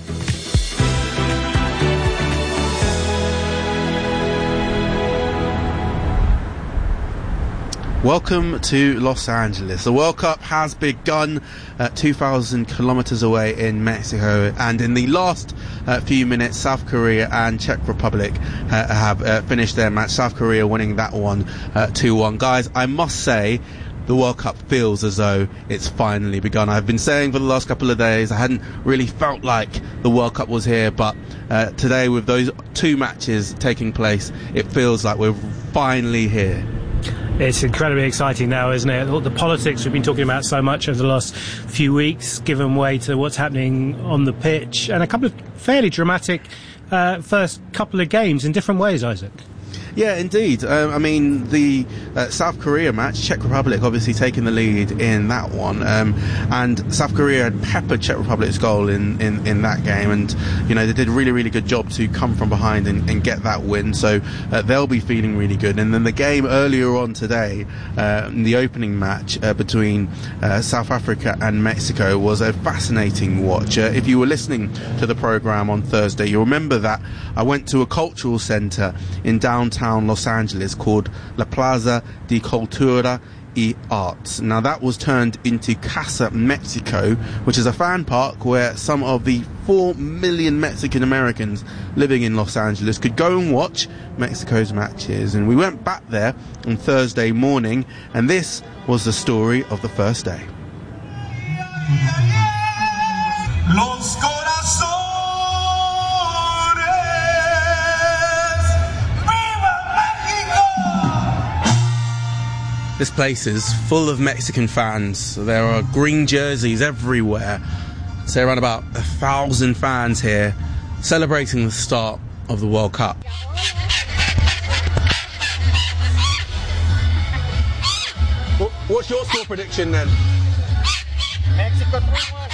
Welcome to Los Angeles. The World Cup has begun at two thousand kilometers away in Mexico, and in the last uh, few minutes, South Korea and Czech Republic uh, have uh, finished their match. South Korea winning that one uh, two one. Guys, I must say, the World Cup feels as though it's finally begun. I've been saying for the last couple of days I hadn't really felt like the World Cup was here, but uh, today with those two matches taking place, it feels like we're finally here. It's incredibly exciting now, isn't it? All the politics we've been talking about so much over the last few weeks, given way to what's happening on the pitch, and a couple of fairly dramatic uh, first couple of games in different ways, Isaac. Yeah, indeed. Um, I mean, the uh, South Korea match, Czech Republic obviously taking the lead in that one, um, and South Korea had peppered Czech Republic's goal in, in, in that game, and you know they did a really really good job to come from behind and, and get that win. So uh, they'll be feeling really good. And then the game earlier on today, uh, in the opening match uh, between uh, South Africa and Mexico, was a fascinating watch. Uh, if you were listening to the program on Thursday, you'll remember that I went to a cultural centre in downtown Los Angeles called La Plaza de Cultura y Arts. Now that was turned into Casa Mexico, which is a fan park where some of the four million Mexican Americans living in Los Angeles could go and watch Mexico's matches. And we went back there on Thursday morning, and this was the story of the first day. Los corazones. This place is full of Mexican fans. There are green jerseys everywhere. So around about a thousand fans here celebrating the start of the World Cup. What's your score prediction then? Mexico three one.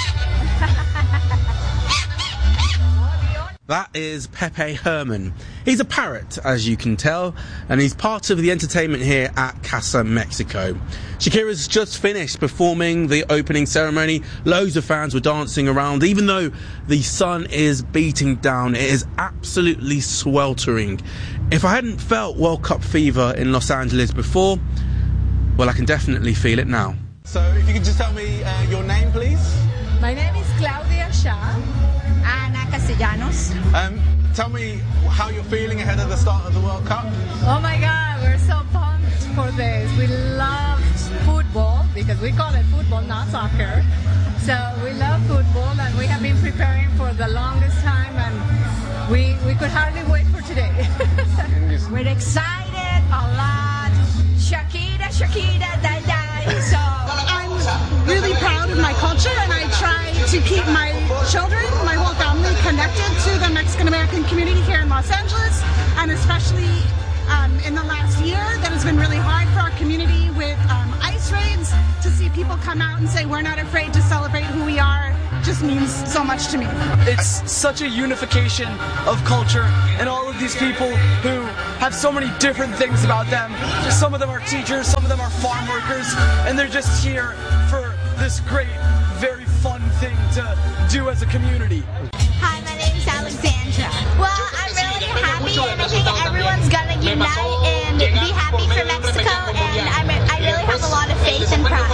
That is Pepe Herman. He's a parrot, as you can tell, and he's part of the entertainment here at Casa Mexico. Shakira's just finished performing the opening ceremony. Loads of fans were dancing around. Even though the sun is beating down, it is absolutely sweltering. If I hadn't felt World Cup fever in Los Angeles before, well, I can definitely feel it now. So if you could just tell me uh, your name, please. My name is Claudia Shah. Ana Castellanos. Um, tell me how you're feeling ahead of the start of the World Cup. Oh my God, we're so pumped for this. We love football because we call it football, not soccer. So we love football, and we have been preparing for the longest time, and we we could hardly wait for today. We're excited a lot. Shakira, Shakira, die, die. So I'm really proud of my culture, and I try to keep my children, my whole family, connected to the Mexican-American community here in Los Angeles, and especially um, in the last year that has been really hard for our community with um, ICE raids. To see people come out and say we're not afraid to celebrate who we are just means so much to me. It's such a unification of culture, and all of these people who have so many different things about them. Some of them are teachers, some of them are farm workers, and they're just here for this great, very fun thing to do as a community. Hi, my name's Alexandra. Well, I'm really happy, and I think everyone's gonna unite and be happy for Mexico, and I'm, I really have a lot of faith and pride.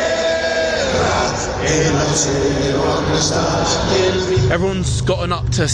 Everyone's gotten up to